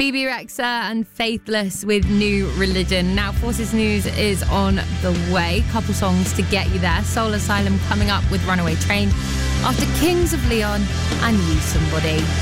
Bebe Rexha and Faithless with New Religion. Now, Forces News is on the way. Couple songs to get you there. Soul Asylum coming up with Runaway Train after Kings of Leon and You Somebody.